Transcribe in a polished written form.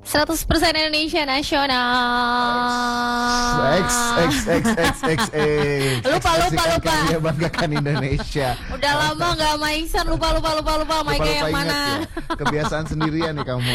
100% Indonesia Nasional. Lupa. Kami banggakan Indonesia. Udah lama gak sama Iksan, lupa. Maika yang mana? Ya. Kebiasaan sendirian nih kamu.